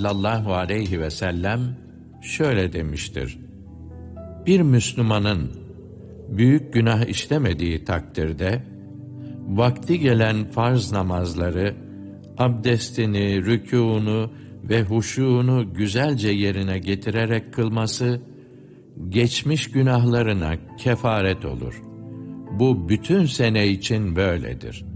sallallahu aleyhi ve sellem şöyle demiştir: Bir Müslümanın büyük günah işlemediği takdirde, vakti gelen farz namazları, abdestini, rükûnu ve huşûnu güzelce yerine getirerek kılması, geçmiş günahlarına kefaret olur. Bu bütün sene için böyledir.